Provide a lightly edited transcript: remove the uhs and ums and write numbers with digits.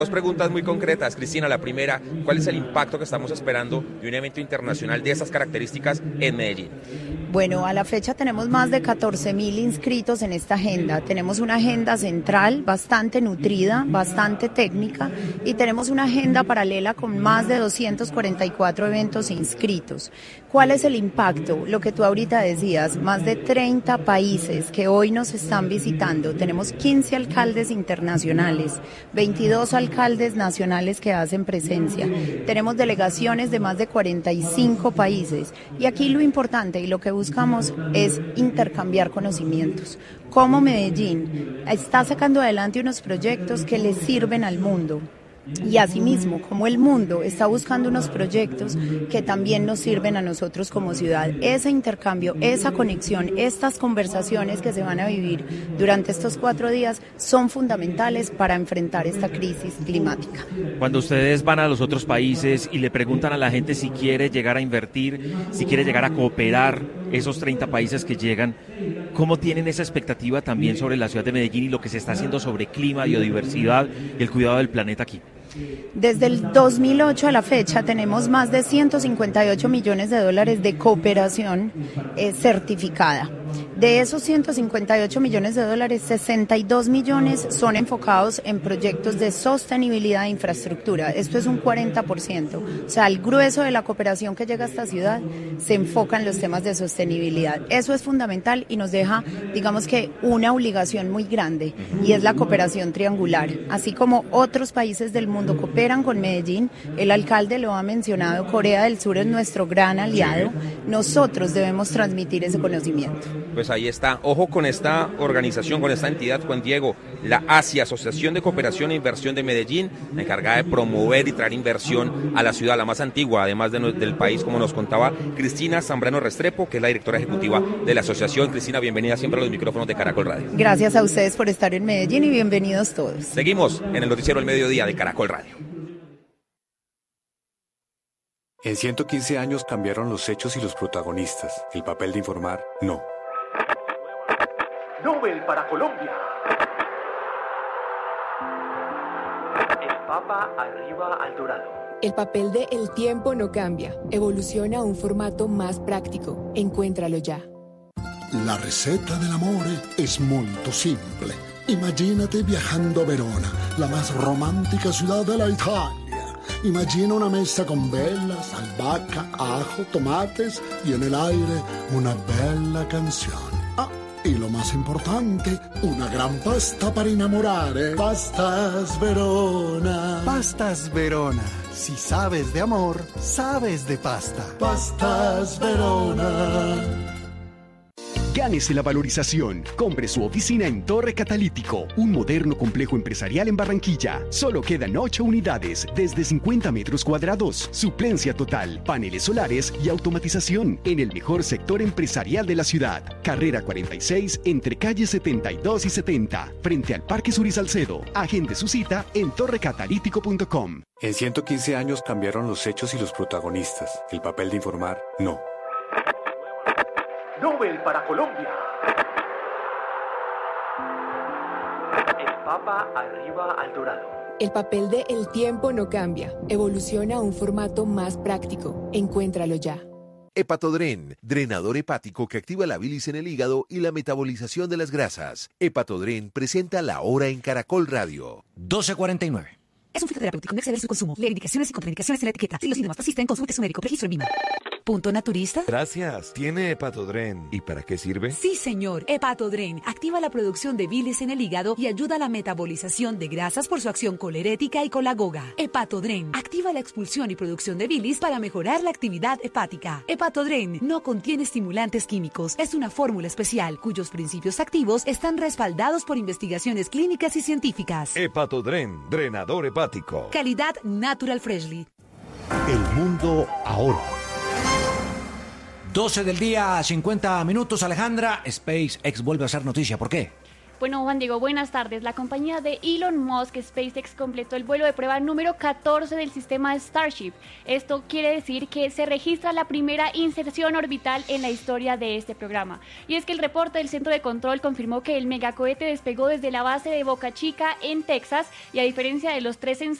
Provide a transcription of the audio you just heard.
Dos preguntas muy concretas, Cristina. La primera, ¿cuál es el impacto que estamos esperando de un evento internacional de esas características en Medellín? Bueno, a la fecha tenemos más de 14.000 inscritos en esta agenda. Tenemos una agenda central bastante nutrida, bastante técnica, y tenemos una agenda paralela con más de 244 eventos inscritos. ¿Cuál es el impacto? Lo que tú ahorita decías, más de 30 países que hoy nos están visitando. Tenemos 15 alcaldes internacionales, 22 alcaldes nacionales que hacen presencia. Tenemos delegaciones de más de 45 países. Y aquí lo importante y lo que buscamos es intercambiar conocimientos. Cómo Medellín está sacando adelante unos proyectos que le sirven al mundo. Y asimismo, como el mundo está buscando unos proyectos que también nos sirven a nosotros como ciudad. Ese intercambio, esa conexión, estas conversaciones que se van a vivir durante estos 4 días son fundamentales para enfrentar esta crisis climática. Cuando ustedes van a los otros países y le preguntan a la gente si quiere llegar a invertir, si quiere llegar a cooperar, esos 30 países que llegan, ¿cómo tienen esa expectativa también sobre la ciudad de Medellín y lo que se está haciendo sobre clima, biodiversidad y el cuidado del planeta aquí? Desde el 2008 a la fecha tenemos más de 158 millones de dólares de cooperación certificada. De esos 158 millones de dólares, 62 millones son enfocados en proyectos de sostenibilidad de infraestructura. Esto es un 40%. O sea, el grueso de la cooperación que llega a esta ciudad se enfoca en los temas de sostenibilidad. Eso es fundamental y nos deja, digamos que, una obligación muy grande, y es la cooperación triangular. Así como otros países del mundo cooperan con Medellín, el alcalde lo ha mencionado, Corea del Sur es nuestro gran aliado, nosotros debemos transmitir ese conocimiento. Pues ahí está, ojo con esta organización, con esta entidad, Juan Diego, la ASIA, Asociación de Cooperación e Inversión de Medellín, la encargada de promover y traer inversión a la ciudad, la más antigua, además del país, como nos contaba Cristina Zambrano Restrepo, que es la directora ejecutiva de la asociación. Cristina, bienvenida siempre a los micrófonos de Caracol Radio. Gracias a ustedes por estar en Medellín y bienvenidos todos. Seguimos en el noticiero El Mediodía de Caracol Radio. En 115 años cambiaron los hechos y los protagonistas. El papel de informar, no. Nobel para Colombia. El Papa arriba al Dorado. El papel de El tiempo no cambia. Evoluciona a un formato más práctico. Encuéntralo ya. La receta dell'amore es molto simple. Imagínate viajando a Verona, la más romántica ciudad de la Italia. Imagina una mesa con velas, albahaca, ajo, tomates y en el aire una bella canción. Ah, y lo más importante, una gran pasta para innamorare. Pastas Verona. Pastas Verona. Si sabes de amor, sabes de pasta. Pastas Verona. Gánese la valorización. Compre su oficina en Torre Catalítico, un moderno complejo empresarial en Barranquilla. Solo quedan 8 unidades, desde 50 metros cuadrados. Suplencia total, paneles solares y automatización en el mejor sector empresarial de la ciudad. Carrera 46, entre calles 72 y 70, frente al Parque Suri Salcedo. Agende su cita en torrecatalítico.com. En 115 años cambiaron los hechos y los protagonistas. El papel de informar, no. Nobel para Colombia. El Papa arriba al Dorado. El papel de El tiempo no cambia. Evoluciona a un formato más práctico. Encuéntralo ya. Hepatodren, drenador hepático que activa la bilis en el hígado y la metabolización de las grasas. Hepatodren presenta La Hora en Caracol Radio. 12:49. Es un fitoterapéutico, no exceder su consumo. Lee indicaciones y contraindicaciones en la etiqueta. Si los síntomas persisten, consulte a su médico. Registro en VIMA. ¿Punto naturista? Gracias. ¿Tiene Hepatodren? ¿Y para qué sirve? Sí, señor. Hepatodren activa la producción de bilis en el hígado y ayuda a la metabolización de grasas por su acción colerética y colagoga. Hepatodren activa la expulsión y producción de bilis para mejorar la actividad hepática. Hepatodren no contiene estimulantes químicos. Es una fórmula especial cuyos principios activos están respaldados por investigaciones clínicas y científicas. Hepatodren, drenador hepático. Calidad Natural Freshly. El mundo ahora. 12 del día, 50 minutos, Alejandra. SpaceX vuelve a hacer noticia. ¿Por qué? Bueno, Juan Diego, buenas tardes. La compañía de Elon Musk, SpaceX, completó el vuelo de prueba número 14 del sistema Starship. Esto quiere decir que se registra la primera inserción orbital en la historia de este programa. Y es que el reporte del Centro de Control confirmó que el megacohete despegó desde la base de Boca Chica, en Texas, y a diferencia de los 3 ensayos